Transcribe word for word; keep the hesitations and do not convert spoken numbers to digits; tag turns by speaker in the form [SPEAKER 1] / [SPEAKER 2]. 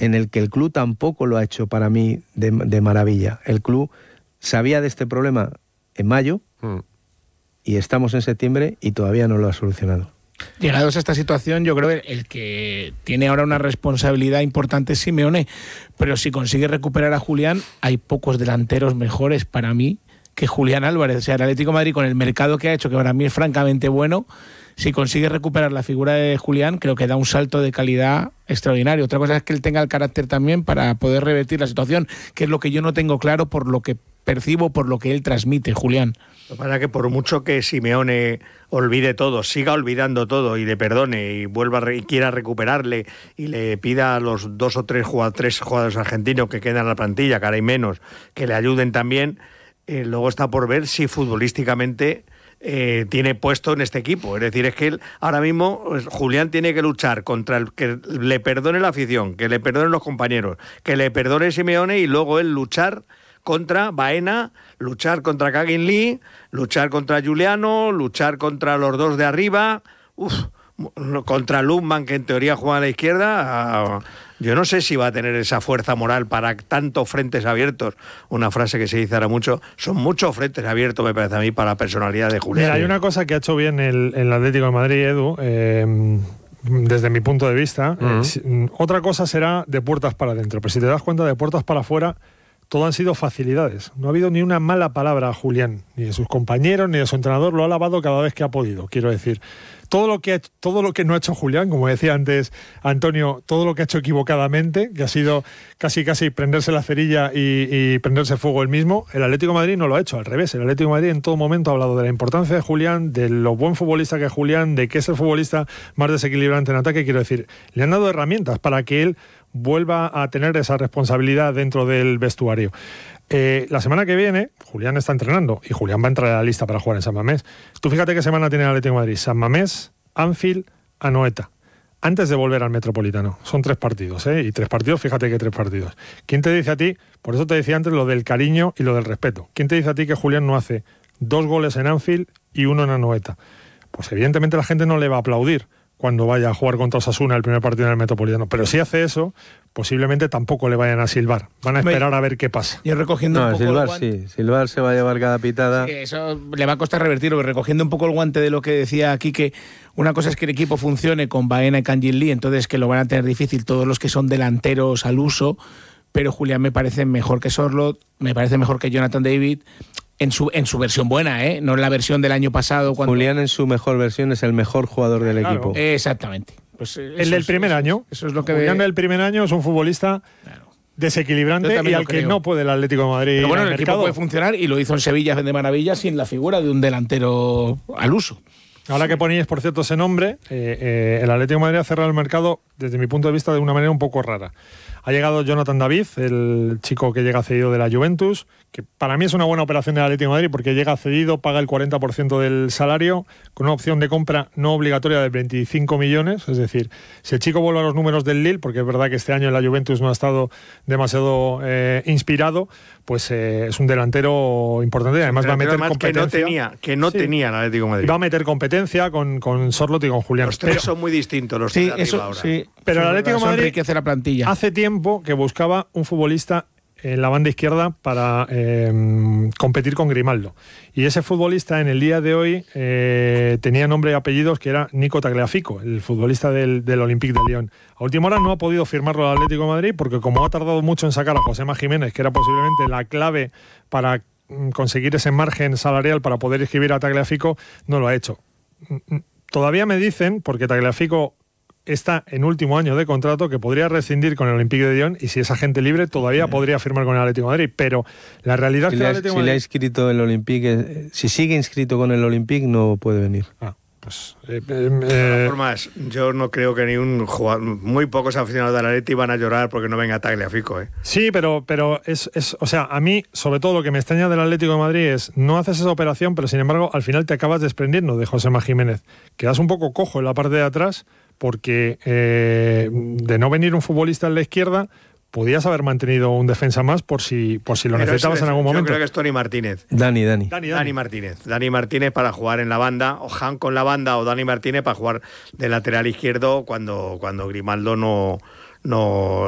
[SPEAKER 1] en el que el club tampoco lo ha hecho para mí de, de maravilla. El club sabía de este problema en mayo mm. y estamos en septiembre y todavía no lo ha solucionado.
[SPEAKER 2] Llegados a esta situación, yo creo que el que tiene ahora una responsabilidad importante es Simeone, pero si consigue recuperar a Julián, hay pocos delanteros mejores para mí que Julián Álvarez. O sea, el Atlético de Madrid, con el mercado que ha hecho, que para mí es francamente bueno, si consigue recuperar la figura de Julián, creo que da un salto de calidad extraordinario. Otra cosa es que él tenga el carácter también para poder revertir la situación, que es lo que yo no tengo claro por lo que percibo, por lo que él transmite, Julián.
[SPEAKER 3] Lo que pasa es que por mucho que Simeone olvide todo, siga olvidando todo y le perdone y vuelva re- y quiera recuperarle y le pida a los dos o tres jugadores, tres jugadores argentinos que quedan en la plantilla, que ahora hay menos, que le ayuden también, eh, luego está por ver si futbolísticamente eh, tiene puesto en este equipo. Es decir, es que él, ahora mismo pues, Julián tiene que luchar contra el que le perdone la afición, que le perdonen los compañeros, que le perdone Simeone y luego él luchar contra Baena, luchar contra Kangin Lee, luchar contra Giuliano, luchar contra los dos de arriba, uf, contra Lundman, que en teoría juega a la izquierda. Yo no sé si va a tener esa fuerza moral para tantos frentes abiertos. Una frase que se dice ahora mucho, son muchos frentes abiertos, me parece a mí, para la personalidad de Julián.
[SPEAKER 4] Mira, hay una cosa que ha hecho bien el, el Atlético de Madrid, Edu, eh, desde mi punto de vista. Uh-huh. Eh, otra cosa será de puertas para adentro, pero si te das cuenta, de puertas para afuera todo han sido facilidades. No ha habido ni una mala palabra a Julián, ni de sus compañeros, ni de su entrenador. Lo ha alabado cada vez que ha podido, quiero decir. Todo lo que ha hecho, todo lo que no ha hecho Julián, como decía antes Antonio, todo lo que ha hecho equivocadamente, que ha sido casi casi prenderse la cerilla y, y prenderse fuego él mismo, el Atlético de Madrid no lo ha hecho, al revés. El Atlético de Madrid en todo momento ha hablado de la importancia de Julián, de lo buen futbolista que es Julián, de que es el futbolista más desequilibrante en ataque. Quiero decir, le han dado herramientas para que él vuelva a tener esa responsabilidad dentro del vestuario. Eh, la semana que viene, Julián está entrenando y Julián va a entrar a la lista para jugar en San Mamés. Tú fíjate qué semana tiene el Atlético de Madrid: San Mamés, Anfield, Anoeta, antes de volver al Metropolitano. Son tres partidos, ¿eh? Y tres partidos, fíjate que tres partidos. ¿Quién te dice a ti? Por eso te decía antes lo del cariño y lo del respeto. ¿Quién te dice a ti que Julián no hace dos goles en Anfield y uno en Anoeta? Pues evidentemente la gente no le va a aplaudir cuando vaya a jugar contra Osasuna el primer partido en el Metropolitano. Pero si hace eso, posiblemente tampoco le vayan a silbar. Van a esperar a ver qué pasa.
[SPEAKER 2] Y recogiendo
[SPEAKER 1] no,
[SPEAKER 2] un poco
[SPEAKER 1] silbar
[SPEAKER 2] el guante,
[SPEAKER 1] sí. Silbar se va a llevar cada pitada.
[SPEAKER 2] Sí, eso le va a costar revertirlo. Recogiendo un poco el guante de lo que decía aquí, que una cosa es que el equipo funcione con Baena y Kangin Lee, entonces que lo van a tener difícil todos los que son delanteros al uso, pero Julián me parece mejor que Sorloth, me parece mejor que Jonathan David, en su en su versión buena, ¿eh? No en la versión del año pasado. Cuando...
[SPEAKER 1] Julián en su mejor versión es el mejor jugador del
[SPEAKER 4] claro.
[SPEAKER 1] equipo.
[SPEAKER 2] Exactamente. Pues
[SPEAKER 4] el del primer
[SPEAKER 2] eso,
[SPEAKER 4] año.
[SPEAKER 2] Eso es lo que
[SPEAKER 4] Julián
[SPEAKER 2] ve...
[SPEAKER 4] del primer año es un futbolista claro. desequilibrante y al que no puede el Atlético de Madrid.
[SPEAKER 2] Pero bueno, el
[SPEAKER 4] mercado.
[SPEAKER 2] equipo puede funcionar y lo hizo en Sevilla de maravilla sin la figura de un delantero al uso.
[SPEAKER 4] Ahora que ponéis, por cierto, ese nombre, eh, eh, el Atlético de Madrid ha cerrado el mercado, desde mi punto de vista, de una manera un poco rara. Ha llegado Jonathan David, el chico que llega cedido de la Juventus, que para mí es una buena operación del Atlético de Madrid porque llega cedido, paga el cuarenta por ciento del salario, con una opción de compra no obligatoria de veinticinco millones. Es decir, si el chico vuelve a los números del Lille, porque es verdad que este año en la Juventus no ha estado demasiado eh, inspirado, pues eh, es un delantero importante y además va a meter competencia.
[SPEAKER 3] Que no tenía, que no sí. tenía el Atlético de Madrid.
[SPEAKER 4] Va a meter competencia con, con Sorloth y con Julián.
[SPEAKER 3] Los tres pero, son muy distintos los
[SPEAKER 2] sí,
[SPEAKER 3] tres de
[SPEAKER 2] eso,
[SPEAKER 3] ahora.
[SPEAKER 2] Sí,
[SPEAKER 4] pero el Atlético de Madrid
[SPEAKER 2] enriquece la plantilla.
[SPEAKER 4] Hace tiempo que buscaba un futbolista en la banda izquierda para eh, competir con Grimaldo. Y ese futbolista en el día de hoy eh, tenía nombre y apellidos, que era Nico Tagliafico, el futbolista del, del Olympique de Lyon. A última hora no ha podido firmarlo el Atlético de Madrid porque como ha tardado mucho en sacar a Josema Jiménez, que era posiblemente la clave para conseguir ese margen salarial para poder inscribir a Tagliafico, no lo ha hecho. Todavía me dicen, porque Tagliafico está en último año de contrato, que podría rescindir con el Olympique de Lyon y si es agente libre todavía sí. podría firmar con el Atlético de Madrid, pero la realidad
[SPEAKER 1] si
[SPEAKER 4] es que
[SPEAKER 1] le,
[SPEAKER 4] el Atlético
[SPEAKER 1] si
[SPEAKER 4] Madrid...
[SPEAKER 1] le ha inscrito el Olympique, si sigue inscrito con el Olympique no puede venir.
[SPEAKER 4] Ah, pues... Eh,
[SPEAKER 3] eh,
[SPEAKER 4] eh,
[SPEAKER 3] de todas formas, yo no creo que ni un jugador, muy pocos aficionados del Atlético van a llorar porque no venga Tagliafico, ¿eh?
[SPEAKER 4] Sí, pero, pero es, es... O sea, a mí, sobre todo lo que me extraña del Atlético de Madrid es no haces esa operación, pero sin embargo al final te acabas desprendiendo de Josema Jiménez. Quedas un poco cojo en la parte de atrás porque eh, de no venir un futbolista en la izquierda, podías haber mantenido un defensa más por si, por si lo Pero necesitabas ese, en algún momento.
[SPEAKER 3] Yo creo que es Tony Martínez.
[SPEAKER 1] Dani, Dani.
[SPEAKER 3] Dani, Dani. Dani Martínez. Dani Martínez para jugar en la banda, o Han con la banda, o Dani Martínez para jugar de lateral izquierdo cuando, cuando Grimaldo no, no